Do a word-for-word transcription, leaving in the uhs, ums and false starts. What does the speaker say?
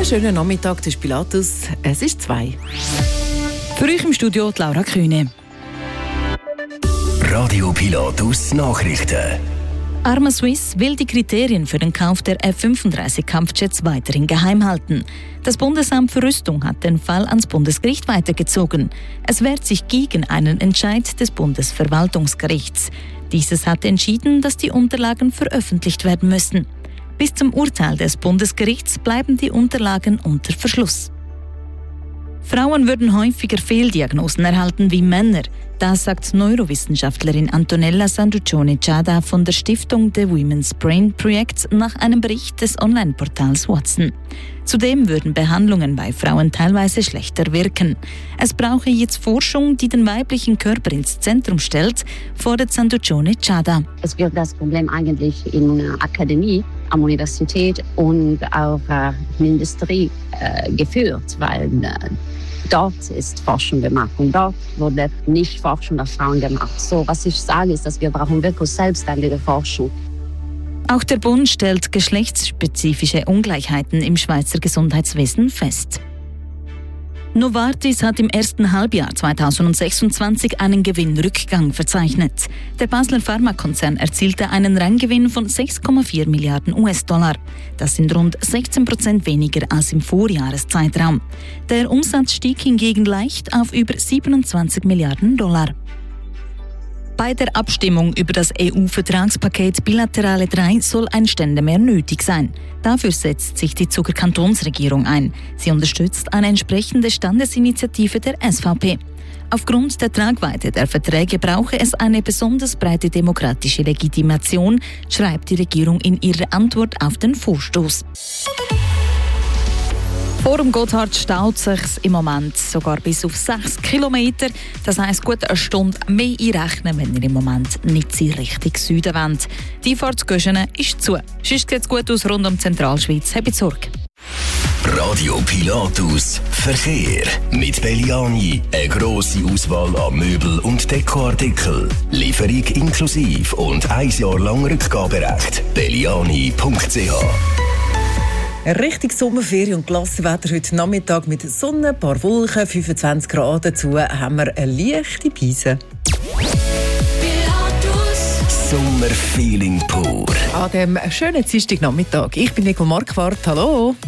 schönen Nachmittag, das ist Pilatus. Es ist zwei. Für euch im Studio die Laura Kühne. Radio Pilatus Nachrichten. Arma Swiss will die Kriterien für den Kauf der F fünfunddreißig Kampfjets weiterhin geheim halten. Das Bundesamt für Rüstung hat den Fall ans Bundesgericht weitergezogen. Es wehrt sich gegen einen Entscheid des Bundesverwaltungsgerichts. Dieses hat entschieden, dass die Unterlagen veröffentlicht werden müssen. Bis zum Urteil des Bundesgerichts bleiben die Unterlagen unter Verschluss. Frauen würden häufiger Fehldiagnosen erhalten wie Männer. Das sagt Neurowissenschaftlerin Antonella Sanduccione-Ciada von der Stiftung The Women's Brain Project nach einem Bericht des Online-Portals Watson. Zudem würden Behandlungen bei Frauen teilweise schlechter wirken. Es brauche jetzt Forschung, die den weiblichen Körper ins Zentrum stellt, fordert Sanduccione-Ciada. Es wird das Problem eigentlich in der Akademie, am Universität und auch äh, in der Industrie äh, geführt, weil äh, dort ist Forschung gemacht und dort wurde nicht Forschung der Frauen gemacht. So, was ich sage, ist, dass wir brauchen wirklich selbstständige Forschung. Auch der Bund stellt geschlechtsspezifische Ungleichheiten im Schweizer Gesundheitswesen fest. Novartis hat im ersten Halbjahr zweitausendsechsundzwanzig einen Gewinnrückgang verzeichnet. Der Basler Pharmakonzern erzielte einen Reingewinn von sechs Komma vier Milliarden U S-Dollar. Das sind rund sechzehn Prozent weniger als im Vorjahreszeitraum. Der Umsatz stieg hingegen leicht auf über siebenundzwanzig Milliarden Dollar. Bei der Abstimmung über das E U-Vertragspaket Bilaterale drei soll ein Ständemehr nötig sein. Dafür setzt sich die Zuger Kantonsregierung ein. Sie unterstützt eine entsprechende Standesinitiative der S V P. Aufgrund der Tragweite der Verträge brauche es eine besonders breite demokratische Legitimation, schreibt die Regierung in ihrer Antwort auf den Vorstoß. Vor dem Gotthard staut sich im Moment sogar bis auf sechs Kilometer. Das heisst, gut eine Stunde mehr einrechnen, wenn ihr im Moment nicht in Richtung Süden wollt. Die Fahrtgöschene ist zu. Sonst sieht es gut aus rund um die Zentralschweiz. Habt Sorge. Radio Pilatus Verkehr. Mit Belliani eine grosse Auswahl an Möbel- und Dekoartikeln. Lieferung inklusive und ein Jahr lang Rückgaberecht. belliani punkt c h. Richtig Sommerferien und klasse Wetter heute Nachmittag mit Sonne, ein paar Wolken, fünfundzwanzig Grad. Dazu haben wir eine leichte Brise. Sommerfeeling pur. An diesem schönen Dienstagnachmittag. Ich bin Nicole Marquardt. Hallo.